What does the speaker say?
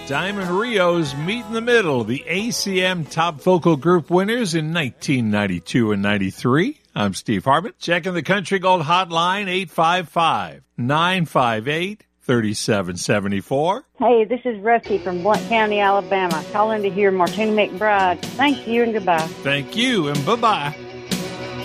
Diamond Rio's Meet in the Middle, the ACM Top Vocal Group winners in 1992 and 93. I'm Steve Harmon. Checking the Country Gold Hotline, 855-958-3774. Hey, this is Rusty from Blount County, Alabama, calling to hear Martina McBride. Thank you and goodbye. Thank you and bye-bye.